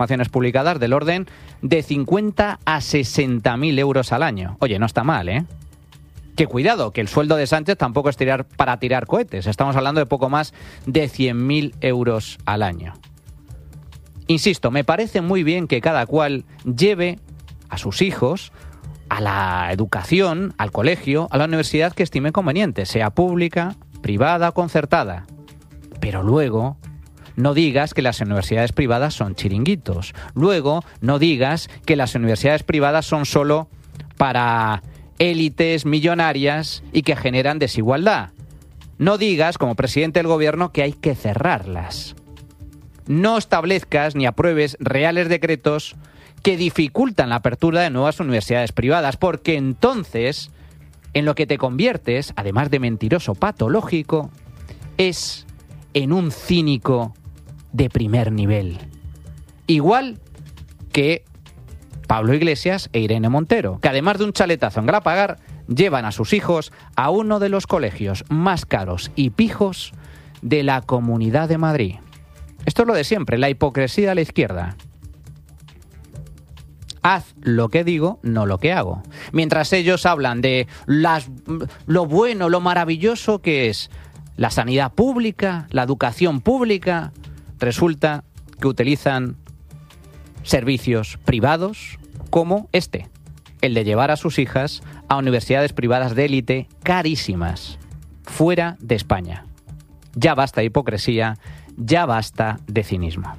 informaciones publicadas del orden de 50 a 60.000 euros al año. Oye, no está mal, ¿eh? Que cuidado, que el sueldo de Sánchez tampoco es para tirar cohetes. Estamos hablando de poco más de 100.000 euros al año. Insisto, me parece muy bien que cada cual lleve a sus hijos a la educación, al colegio, a la universidad que estime conveniente, sea pública, privada o concertada. Pero luego no digas que las universidades privadas son chiringuitos. Luego no digas que las universidades privadas son solo para élites millonarias y que generan desigualdad. No digas, como presidente del gobierno, que hay que cerrarlas. No establezcas ni apruebes reales decretos que dificultan la apertura de nuevas universidades privadas, porque entonces en lo que te conviertes, además de mentiroso patológico, es en un cínico de primer nivel. Igual que Pablo Iglesias e Irene Montero, que además de un chaletazo en Galapagar, llevan a sus hijos a uno de los colegios más caros y pijos de la Comunidad de Madrid. Esto es lo de siempre, la hipocresía de la izquierda. Haz lo que digo, no lo que hago. Mientras ellos hablan de lo bueno, lo maravilloso que es la sanidad pública, la educación pública, resulta que utilizan servicios privados como el de llevar a sus hijas a universidades privadas de élite carísimas, fuera de España. Ya basta de hipocresía, ya basta de cinismo.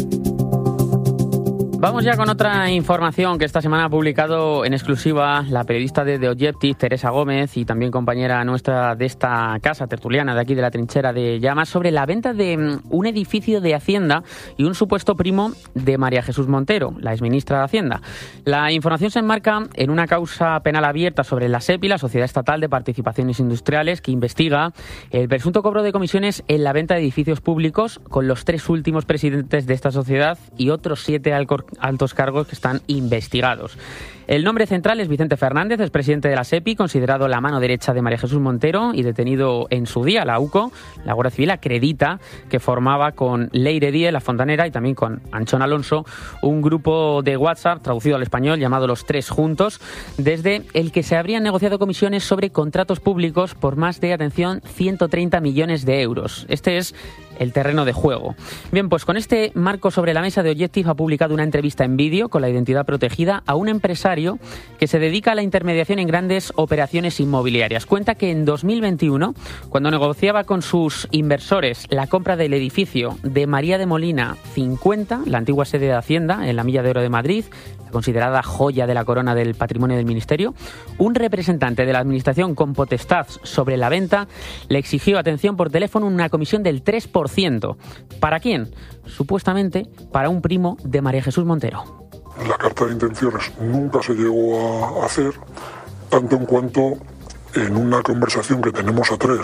Vamos ya con otra información que esta semana ha publicado en exclusiva la periodista de The Objective, Teresa Gómez, y también compañera nuestra de esta casa tertuliana de aquí de la Trinchera de Llamas, sobre la venta de un edificio de Hacienda y un supuesto primo de María Jesús Montero, la exministra de Hacienda. La información se enmarca en una causa penal abierta sobre la SEPI, la Sociedad Estatal de Participaciones Industriales, que investiga el presunto cobro de comisiones en la venta de edificios públicos con los 3 últimos presidentes de esta sociedad y otros 7 altos cargos que están investigados. El nombre central es Vicente Fernández, es presidente de la SEPI, considerado la mano derecha de María Jesús Montero y detenido en su día. La UCO, la Guardia Civil, acredita que formaba con Leire Díez, la fontanera, y también con Anchón Alonso, un grupo de WhatsApp, traducido al español, llamado Los Tres Juntos, desde el que se habrían negociado comisiones sobre contratos públicos por más de, atención, 130 millones de euros. Este es el terreno de juego. Bien, pues con este marco sobre la mesa, de Objective ha publicado una entrevista en vídeo con la identidad protegida a un empresario que se dedica a la intermediación en grandes operaciones inmobiliarias. Cuenta que en 2021, cuando negociaba con sus inversores la compra del edificio de María de Molina 50, la antigua sede de Hacienda en la Milla de Oro de Madrid, considerada joya de la corona del patrimonio del Ministerio, un representante de la Administración con potestad sobre la venta le exigió, atención, por teléfono una comisión del 3%. ¿Para quién? Supuestamente para un primo de María Jesús Montero. La carta de intenciones nunca se llegó a hacer, tanto en cuanto en una conversación que tenemos a 3,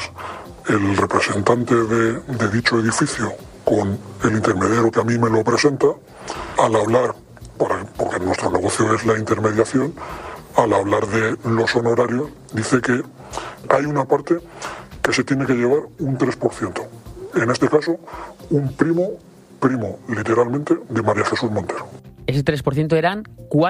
el representante de dicho edificio con el intermediario que a mí me lo presenta, al hablar, porque nuestro negocio es la intermediación, al hablar de los honorarios, dice que hay una parte que se tiene que llevar un 3%. En este caso, un primo literalmente, de María Jesús Montero. Ese 3% eran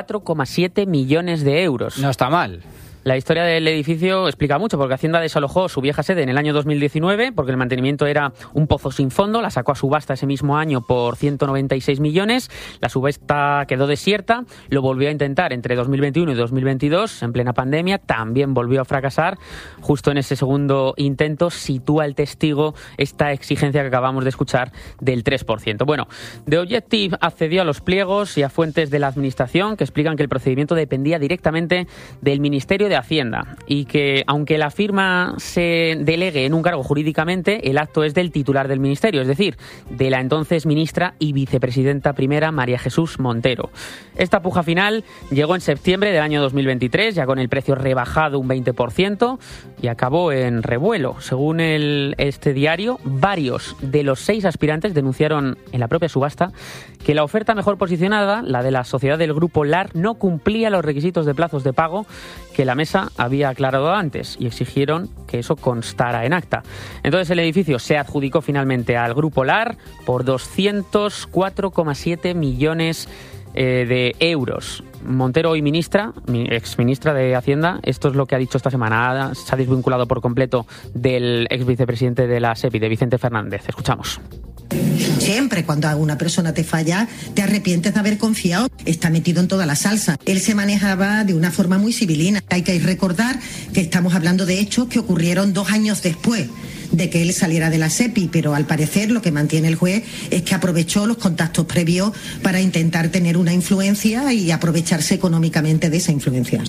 4,7 millones de euros. No está mal. La historia del edificio explica mucho, porque Hacienda desalojó su vieja sede en el año 2019 porque el mantenimiento era un pozo sin fondo, la sacó a subasta ese mismo año por 196 millones, la subasta quedó desierta, lo volvió a intentar entre 2021 y 2022, en plena pandemia, también volvió a fracasar. Justo en ese segundo intento sitúa el testigo esta exigencia que acabamos de escuchar del 3%. Bueno, The Objective accedió a los pliegos y a fuentes de la Administración que explican que el procedimiento dependía directamente del Ministerio de Hacienda y que, aunque la firma se delegue en un cargo jurídicamente, el acto es del titular del ministerio, es decir, de la entonces ministra y vicepresidenta primera María Jesús Montero. Esta puja final llegó en septiembre del año 2023, ya con el precio rebajado un 20%, y acabó en revuelo. Según este diario, varios de los 6 aspirantes denunciaron en la propia subasta que la oferta mejor posicionada, la de la sociedad del grupo LAR, no cumplía los requisitos de plazos de pago que la mesa había aclarado antes y exigieron que eso constara en acta. Entonces el edificio se adjudicó finalmente al Grupo LAR por 204,7 millones de euros. Montero, hoy exministra de Hacienda, esto es lo que ha dicho esta semana. Se ha desvinculado por completo del exvicepresidente de la SEPI, de Vicente Fernández. Escuchamos. Siempre cuando una persona te falla, te arrepientes de haber confiado. Está metido en toda la salsa. Él se manejaba de una forma muy civilina. Hay que recordar que estamos hablando de hechos que ocurrieron 2 años después de que él saliera de la SEPI, pero al parecer lo que mantiene el juez es que aprovechó los contactos previos para intentar tener una influencia y aprovecharse económicamente de esa influencia.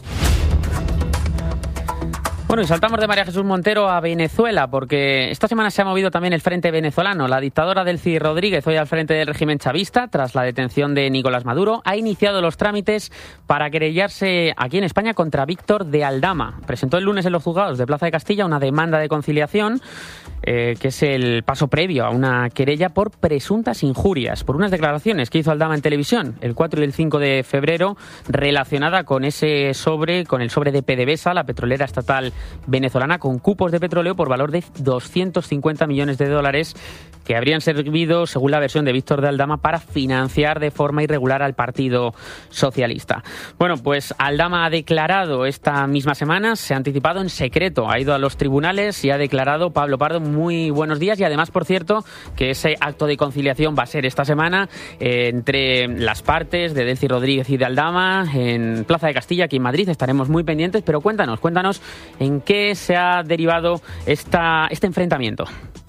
Bueno, y saltamos de María Jesús Montero a Venezuela, porque esta semana se ha movido también el frente venezolano. La dictadora Delcy Rodríguez, hoy al frente del régimen chavista, tras la detención de Nicolás Maduro, ha iniciado los trámites para querellarse aquí en España contra Víctor de Aldama. Presentó el lunes en los juzgados de Plaza de Castilla una demanda de conciliación, que es el paso previo a una querella por presuntas injurias, por unas declaraciones que hizo Aldama en televisión el 4 y el 5 de febrero, relacionada con el sobre de PDVSA, la petrolera estatal venezolana, con cupos de petróleo por valor de 250 millones de dólares que habrían servido, según la versión de Víctor de Aldama, para financiar de forma irregular al Partido Socialista. Bueno, pues Aldama ha declarado esta misma semana, se ha anticipado en secreto, ha ido a los tribunales y ha declarado. Pablo Pardo, muy buenos días. Y además, por cierto, que ese acto de conciliación va a ser esta semana entre las partes de Delcy Rodríguez y de Aldama en Plaza de Castilla, aquí en Madrid. Estaremos muy pendientes, pero cuéntanos en qué se ha derivado este enfrentamiento.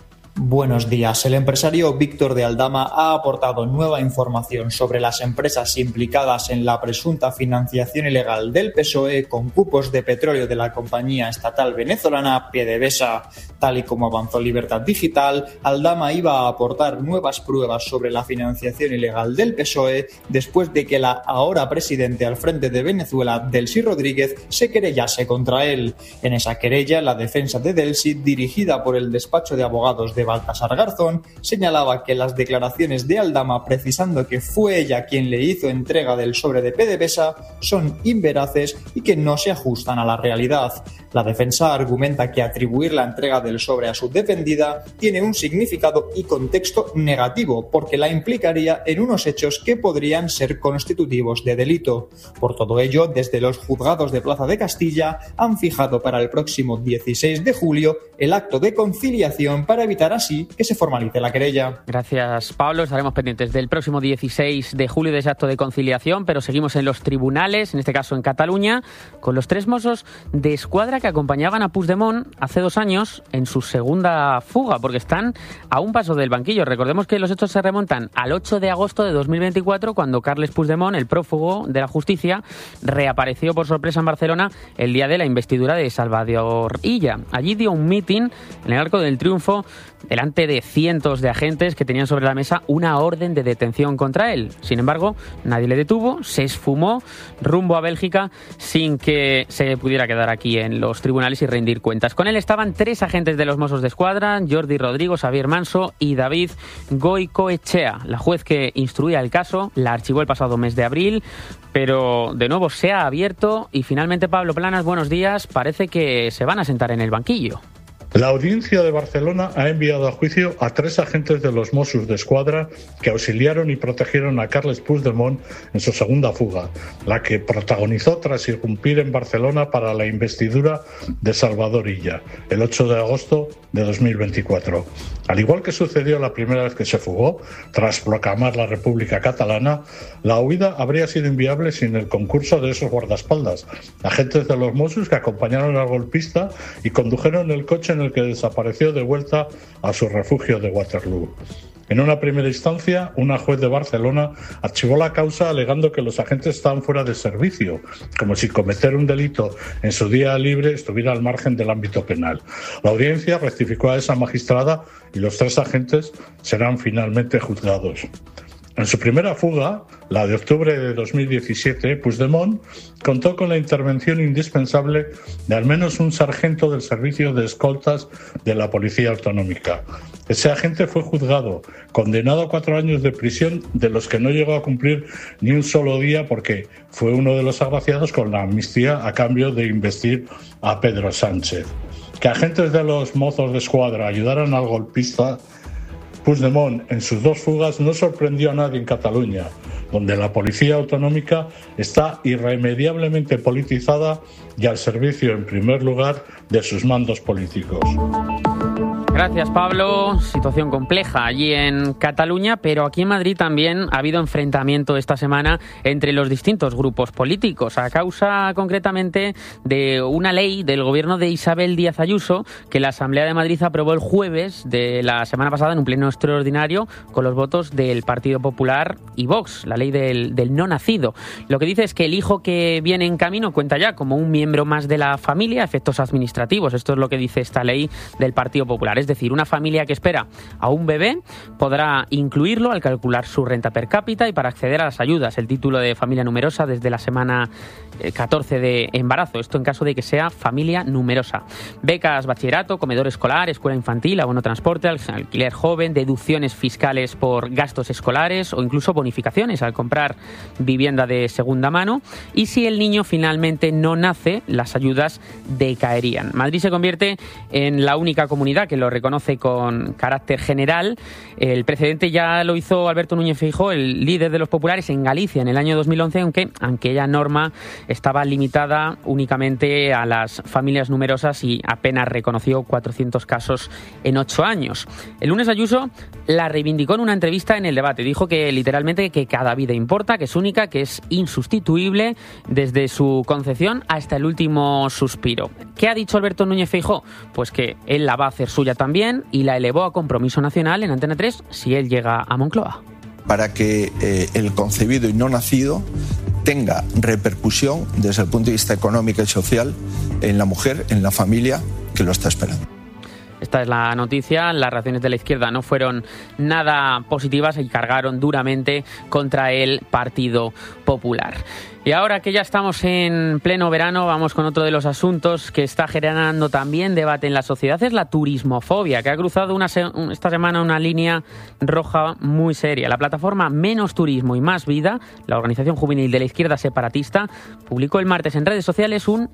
Buenos días. El empresario Víctor de Aldama ha aportado nueva información sobre las empresas implicadas en la presunta financiación ilegal del PSOE con cupos de petróleo de la compañía estatal venezolana PDVSA. Tal y como avanzó Libertad Digital, Aldama iba a aportar nuevas pruebas sobre la financiación ilegal del PSOE después de que la ahora presidente al frente de Venezuela, Delcy Rodríguez, se querellase contra él. En esa querella, la defensa de Delcy, dirigida por el despacho de abogados de Baltasar Garzón, señalaba que las declaraciones de Aldama precisando que fue ella quien le hizo entrega del sobre de PDVSA son inveraces y que no se ajustan a la realidad. La defensa argumenta que atribuir la entrega del sobre a su defendida tiene un significado y contexto negativo porque la implicaría en unos hechos que podrían ser constitutivos de delito. Por todo ello, desde los juzgados de Plaza de Castilla han fijado para el próximo 16 de julio el acto de conciliación para evitar así que se formalice la querella. Gracias, Pablo. Estaremos pendientes del próximo 16 de julio de ese acto de conciliación, pero seguimos en los tribunales, en este caso en Cataluña, con los 3 Mossos de Escuadra que acompañaban a Puigdemont hace 2 años en su segunda fuga, porque están a un paso del banquillo. Recordemos que los hechos se remontan al 8 de agosto de 2024, cuando Carles Puigdemont, el prófugo de la justicia, reapareció por sorpresa en Barcelona el día de la investidura de Salvador Illa. Allí dio un mitin en el Arco del Triunfo delante de cientos de agentes que tenían sobre la mesa una orden de detención contra él. Sin embargo, nadie le detuvo, se esfumó rumbo a Bélgica sin que se pudiera quedar aquí en los tribunales y rendir cuentas. Con él estaban 3 agentes de los Mossos de Escuadra, Jordi Rodrigo, Xavier Manso y David Goicoechea. La juez que instruía el caso la archivó el pasado mes de abril, pero de nuevo se ha abierto y finalmente, Pablo Planas, buenos días, parece que se van a sentar en el banquillo. La Audiencia de Barcelona ha enviado a juicio a 3 agentes de los Mossos de Escuadra que auxiliaron y protegieron a Carles Puigdemont en su segunda fuga, la que protagonizó tras irrumpir en Barcelona para la investidura de Salvador Illa, el 8 de agosto de 2024. Al igual que sucedió la primera vez que se fugó, tras proclamar la República Catalana, la huida habría sido inviable sin el concurso de esos guardaespaldas, agentes de los Mossos que acompañaron al golpista y condujeron el coche en el que desapareció de vuelta a su refugio de Waterloo. En una primera instancia, una juez de Barcelona archivó la causa alegando que los agentes estaban fuera de servicio, como si cometer un delito en su día libre estuviera al margen del ámbito penal. La audiencia rectificó a esa magistrada y los 3 agentes serán finalmente juzgados. En su primera fuga, la de octubre de 2017, Puigdemont contó con la intervención indispensable de al menos un sargento del servicio de escoltas de la Policía Autonómica. Ese agente fue juzgado, condenado a 4 años de prisión, de los que no llegó a cumplir ni un solo día porque fue uno de los agraciados con la amnistía a cambio de investir a Pedro Sánchez. Que agentes de los Mozos de Escuadra ayudaran al golpista Puigdemont en sus 2 fugas no sorprendió a nadie en Cataluña, donde la Policía Autonómica está irremediablemente politizada y al servicio, en primer lugar, de sus mandos políticos. Gracias, Pablo. Situación compleja allí en Cataluña, pero aquí en Madrid también ha habido enfrentamiento esta semana entre los distintos grupos políticos, a causa concretamente de una ley del gobierno de Isabel Díaz Ayuso que la Asamblea de Madrid aprobó el jueves de la semana pasada en un pleno extraordinario con los votos del Partido Popular y Vox, la ley del no nacido. Lo que dice es que el hijo que viene en camino cuenta ya como un miembro más de la familia a efectos administrativos. Esto es lo que dice esta ley del Partido Popular. Es decir, una familia que espera a un bebé podrá incluirlo al calcular su renta per cápita y para acceder a las ayudas, el título de familia numerosa desde la semana 14 de embarazo. Esto en caso de que sea familia numerosa. Becas bachillerato, comedor escolar, escuela infantil, abono transporte, alquiler joven, deducciones fiscales por gastos escolares o incluso bonificaciones al comprar vivienda de segunda mano. Y si el niño finalmente no nace, las ayudas decaerían. Madrid se convierte en la única comunidad que lo reconoce con carácter general. El precedente ya lo hizo Alberto Núñez Feijóo, el líder de los populares, en Galicia en el año 2011, aunque aquella norma estaba limitada únicamente a las familias numerosas y apenas reconoció 400 casos en 8 años. El lunes Ayuso la reivindicó en una entrevista en El Debate. Dijo que literalmente que cada vida importa, que es única, que es insustituible desde su concepción hasta el último suspiro. ¿Qué ha dicho Alberto Núñez Feijóo? Pues que él la va a hacer suya también y la elevó a compromiso nacional en Antena 3 si él llega a Moncloa. Para que el concebido y no nacido tenga repercusión desde el punto de vista económico y social en la mujer, en la familia que lo está esperando. Esta es la noticia. Las reacciones de la izquierda no fueron nada positivas y cargaron duramente contra el Partido Popular. Y ahora que ya estamos en pleno verano, vamos con otro de los asuntos que está generando también debate en la sociedad. Es la turismofobia, que ha cruzado esta semana una línea roja muy seria. La plataforma Menos Turismo y Más Vida, la organización juvenil de la izquierda separatista, publicó el martes en redes sociales un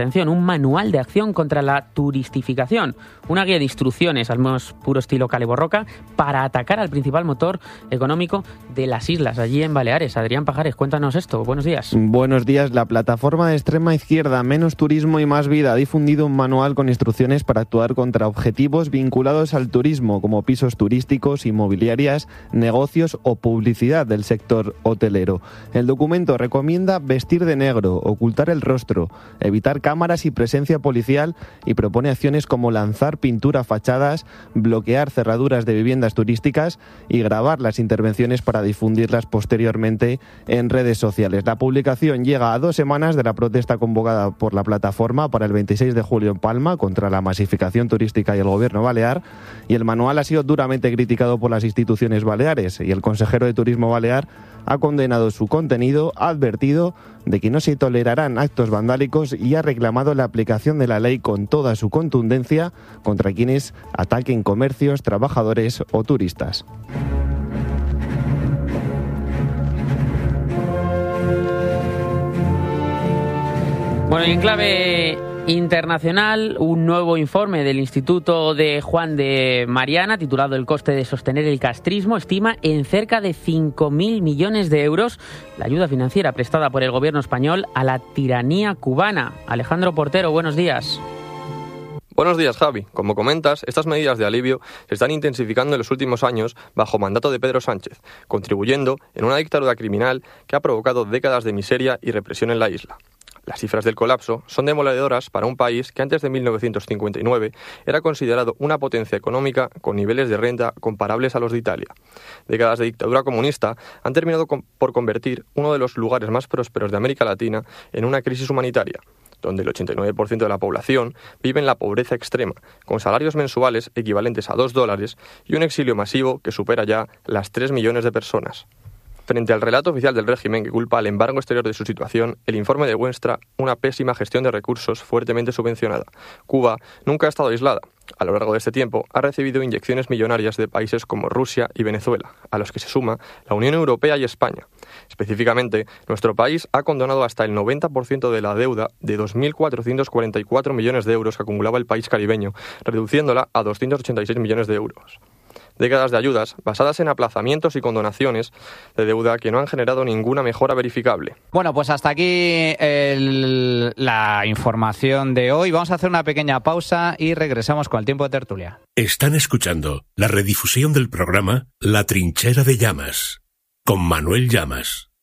manual de acción contra la turistificación, una guía de instrucciones al más puro estilo Kale Borroka para atacar al principal motor económico de las islas, allí en Baleares. Adrián Pajares, cuéntanos esto. Buenos días. Buenos días. La plataforma de extrema izquierda Menos Turismo y Más Vida ha difundido un manual con instrucciones para actuar contra objetivos vinculados al turismo, como pisos turísticos, inmobiliarias, negocios o publicidad del sector hotelero. El documento recomienda vestir de negro, ocultar el rostro, evitar cámaras y presencia policial y propone acciones como lanzar pintura a fachadas, bloquear cerraduras de viviendas turísticas y grabar las intervenciones para difundirlas posteriormente en redes sociales. La publicación llega a 2 semanas de la protesta convocada por la plataforma para el 26 de julio en Palma contra la masificación turística y el gobierno balear, y el manual ha sido duramente criticado por las instituciones baleares y el consejero de Turismo balear ha condenado su contenido, ha advertido de que no se tolerarán actos vandálicos y ha reclamado la aplicación de la ley con toda su contundencia contra quienes ataquen comercios, trabajadores o turistas. Bueno, y en clave internacional, un nuevo informe del Instituto de Juan de Mariana, titulado El coste de sostener el castrismo, estima en cerca de 5.000 millones de euros la ayuda financiera prestada por el gobierno español a la tiranía cubana. Alejandro Portero, buenos días. Buenos días, Javi. Como comentas, estas medidas de alivio se están intensificando en los últimos años bajo mandato de Pedro Sánchez, contribuyendo en una dictadura criminal que ha provocado décadas de miseria y represión en la isla. Las cifras del colapso son demoledoras para un país que antes de 1959 era considerado una potencia económica con niveles de renta comparables a los de Italia. Décadas de dictadura comunista han terminado por convertir uno de los lugares más prósperos de América Latina en una crisis humanitaria, donde el 89% de la población vive en la pobreza extrema, con salarios mensuales equivalentes a $2 y un exilio masivo que supera ya las 3 millones de personas. Frente al relato oficial del régimen que culpa al embargo exterior de su situación, el informe demuestra una pésima gestión de recursos fuertemente subvencionada. Cuba nunca ha estado aislada. A lo largo de este tiempo ha recibido inyecciones millonarias de países como Rusia y Venezuela, a los que se suma la Unión Europea y España. Específicamente, nuestro país ha condonado hasta el 90% de la deuda de 2.444 millones de euros que acumulaba el país caribeño, reduciéndola a 286 millones de euros. Décadas de ayudas basadas en aplazamientos y condonaciones de deuda que no han generado ninguna mejora verificable. Bueno, pues hasta aquí la información de hoy. Vamos a hacer una pequeña pausa y regresamos con el tiempo de tertulia. Están escuchando la redifusión del programa La Trinchera de Llamas, con Manuel Llamas.